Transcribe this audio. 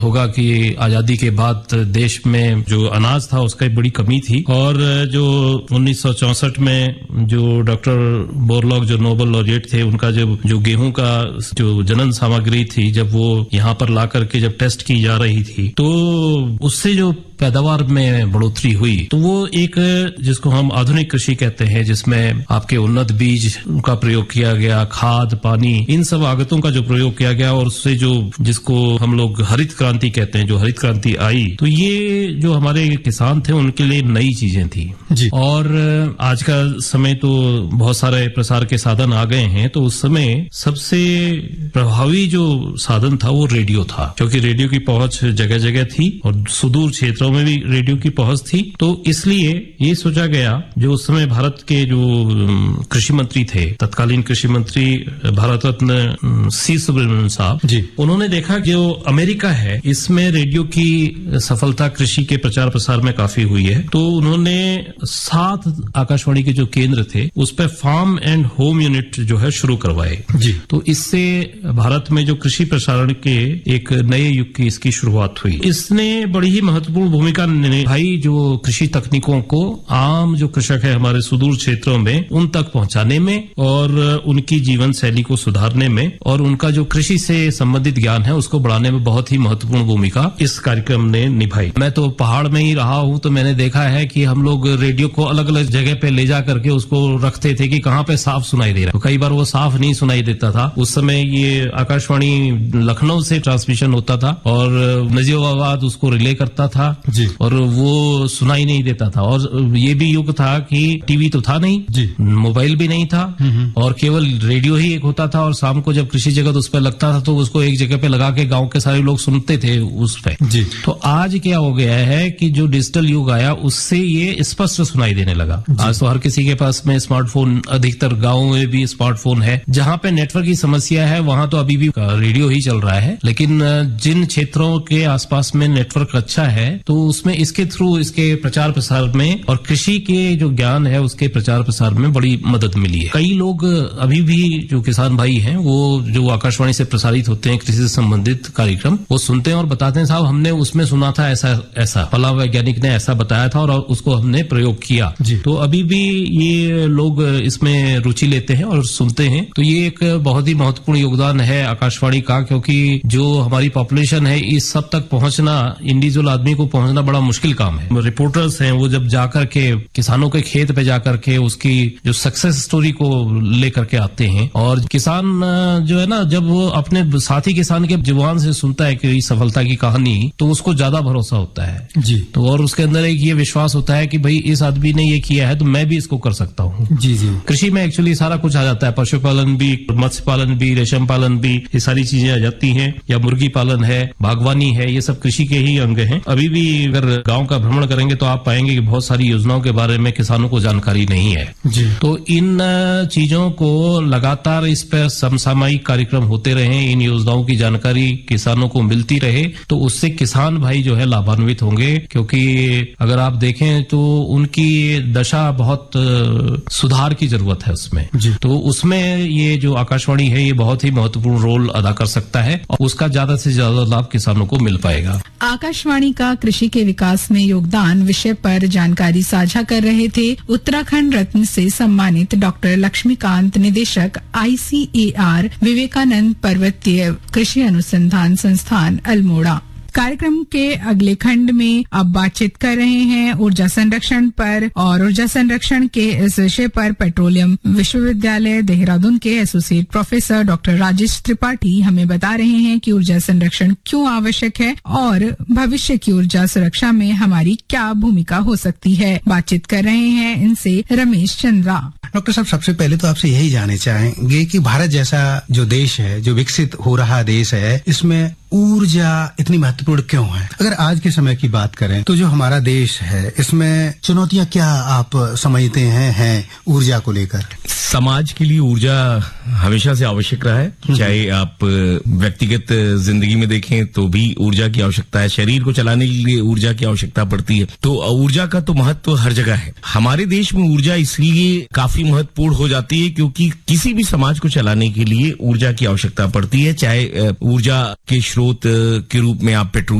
होगा कि आजादी के बाद देश में जो अनाज था उसका एक बड़ी कमी थी, और जो 1964 में जो डॉक्टर बोरलॉग जो नोबेल लॉरिएट थे, उनका जो गेहूं का जो जनन सामग्री थी, जब वो यहाँ पर ला करके जब टेस्ट की जा रही थी, तो उससे जो पैदावार में बढ़ोतरी हुई, तो वो एक जिसको हम आधुनिक कृषि कहते हैं, जिसमें आपके उन्नत बीज का प्रयोग किया गया, खाद, पानी, इन सब आगतों का जो प्रयोग किया गया, और उससे जो जिसको हम लोग हरित क्रांति कहते हैं, जो हरित क्रांति आई, तो ये जो हमारे किसान थे उनके लिए नई चीजें थी जी। और आज का समय तो बहुत सारे प्रसार के साधन आ गए हैं, तो उस समय सबसे प्रभावी जो साधन था वो रेडियो था, क्योंकि रेडियो की पहुंच जगह जगह थी और सुदूर क्षेत्रों में भी रेडियो की पहुंच थी। तो इसलिए ये सोचा गया, जो उस समय भारत के जो कृषि मंत्री थे, तत्कालीन कृषि मंत्री भारत रत्न सी सुब्रमण्यम साहब जी, उन्होंने देखा कि जो अमेरिका है इसमें रेडियो की सफलता कृषि के प्रचार प्रसार में काफी हुई है, तो उन्होंने 7 आकाशवाणी के जो केंद्र थे उस पर फार्म एंड होम यूनिट जो है शुरू करवाए जी। तो इससे भारत में जो कृषि प्रसारण के एक नए युग की इसकी शुरुआत हुई। इसने बड़ी ही महत्वपूर्ण भूमिका निभाई जो कृषि तकनीकों को आम जो कृषक है हमारे सुदूर क्षेत्रों में उन तक पहुंचाने में, और उनकी जीवन शैली को सुधारने में, और उनका जो कृषि से संबंधित ज्ञान है उसको बढ़ाने में बहुत ही महत्वपूर्ण भूमिका इस कार्यक्रम ने निभाई। मैं तो पहाड़ में ही रहा हूं, तो मैंने देखा है कि हम लोग रेडियो को अलग अलग जगह पे ले जा करके उसको रखते थे कि कहाँ पे साफ सुनाई दे रहा है, तो कई बार वो साफ नहीं सुनाई देता था। उस समय ये आकाशवाणी लखनऊ से ट्रांसमिशन होता था और नजीबाबाद उसको रिले करता था जी, और वो सुनाई नहीं देता था। और ये भी युग था कि टीवी तो था नहीं जी, मोबाइल भी नहीं था, और केवल रेडियो ही एक होता था, और शाम को जब कृषि जगत उस पर लगता था तो उसको एक जगह पे लगा के गांव के सारे लोग सुनते थे उस पे जी। तो आज क्या हो गया है कि जो डिजिटल युग आया उससे ये स्पष्ट सुनाई देने लगा। आज तो हर किसी के पास में स्मार्टफोन, अधिकतर गाँव में भी स्मार्टफोन है। जहाँ पे नेटवर्क की समस्या है वहाँ तो अभी भी रेडियो ही चल रहा है, लेकिन जिन क्षेत्रों के आसपास में नेटवर्क अच्छा है तो उसमें इसके थ्रू इसके प्रचार प्रसार में और कृषि के जो ज्ञान है उसके प्रचार प्रसार में बड़ी मदद मिली है। कई लोग अभी भी जो किसान भाई हैं वो जो आकाशवाणी से प्रसारित होते हैं कृषि से संबंधित कार्यक्रम, वो सुनते हैं और बताते हैं साहब हमने उसमें सुना था ऐसा फला वैज्ञानिक ने ऐसा बताया था और उसको हमने प्रयोग किया। तो अभी भी ये लोग इसमें रुचि लेते हैं और सुनते हैं। तो ये एक बहुत ही महत्वपूर्ण योगदान है आकाशवाणी का, क्योंकि जो हमारी पॉपुलेशन है इस सब तक पहुंचना, इंडिविजुअल आदमी को पहुंचना बड़ा मुश्किल काम है। रिपोर्टर्स हैं वो जब जाकर के किसानों के खेत पे जाकर के उसकी जो सक्सेस स्टोरी को लेकर के आते हैं, और किसान जो है ना जब वो अपने साथी किसान के जुबान से सुनता है कि सफलता की कहानी, तो उसको ज्यादा भरोसा होता है जी। तो और उसके अंदर एक ये विश्वास होता है कि भाई इस आदमी ने ये किया है तो मैं भी इसको कर सकता हूँ जी जी। कृषि में एक्चुअली सारा कुछ आ जाता है, पशुपालन भी, मत्स्य पालन भी, रेशम पालन भी, ये सारी चीजें आ जाती हैं, या मुर्गी पालन है, बागवानी है, ये सब कृषि के ही अंग हैं। अभी भी अगर गांव का भ्रमण करेंगे तो आप पाएंगे कि बहुत सारी योजनाओं के बारे में किसानों को जानकारी नहीं है जी। तो इन चीजों को लगातार इस पर समसामयिक कार्यक्रम होते रहे, इन योजनाओं की जानकारी किसानों को मिलती रहे, तो उससे किसान भाई जो है लाभान्वित होंगे। क्योंकि अगर आप देखें तो उनकी दशा बहुत सुधार की जरूरत है उसमें जी। तो उसमें ये जो आकाशवाणी है ये बहुत ही महत्वपूर्ण रोल अदा कर सकता है और उसका ज्यादा से ज्यादा लाभ किसानों को मिल पाएगा। आकाशवाणी का कृषि के विकास में योगदान विषय पर जानकारी साझा कर रहे थे उत्तराखंड रत्न से सम्मानित डॉक्टर लक्ष्मीकांत, निदेशक ICAR विवेकानंद पर्वतीय कृषि अनुसंधान संस्थान अल्मोड़ा। कार्यक्रम के अगले खंड में अब बातचीत कर रहे हैं ऊर्जा संरक्षण पर, और ऊर्जा संरक्षण के इस विषय पर पेट्रोलियम विश्वविद्यालय देहरादून के associate professor doctor Rajesh Tripathi हमें बता रहे हैं कि ऊर्जा संरक्षण क्यों आवश्यक है और भविष्य की ऊर्जा सुरक्षा में हमारी क्या भूमिका हो सकती है। बातचीत कर रहे हैं इनसे रमेश चंद्रा। डॉक्टर साहब, सबसे पहले तो आपसे यही जानना चाहेंगे कि भारत जैसा जो देश है, जो विकसित हो रहा देश है, इसमें ऊर्जा इतनी महत्वपूर्ण क्यों है? अगर आज के समय की बात करें तो जो हमारा देश है इसमें चुनौतियां क्या आप समझते हैं ऊर्जा को लेकर? समाज के लिए ऊर्जा हमेशा से आवश्यक रहा है, चाहे आप व्यक्तिगत जिंदगी में देखें तो भी ऊर्जा की आवश्यकता है, शरीर को चलाने के लिए ऊर्जा की आवश्यकता पड़ती है। तो ऊर्जा का तो महत्व हर जगह है। हमारे देश में ऊर्जा इसलिए काफी महत्वपूर्ण हो जाती है क्योंकि किसी भी समाज को चलाने के लिए ऊर्जा की आवश्यकता पड़ती है, चाहे ऊर्जा के स्रोत के रूप में आप पेट्रोल